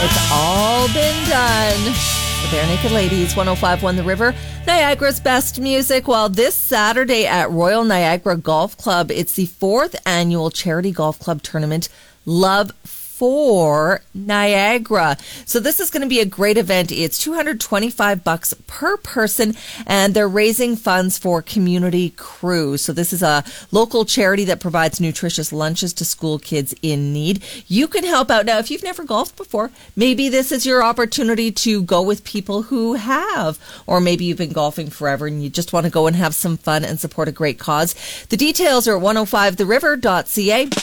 It's all been done. The Bare Naked Ladies, 105.1 The River, Niagara's best music. Well, this Saturday at Royal Niagara Golf Club, it's the 4th annual charity golf club tournament, Love for Niagara. So this is going to be a great event. It's $225 per person, and they're raising funds for Community Crew. So this is a local charity that provides nutritious lunches to school kids in need. You can help out. Now, if you've never golfed before, maybe this is your opportunity to go with people who have, or maybe you've been golfing forever and you just want to go and have some fun and support a great cause. The details are at 105theriver.ca.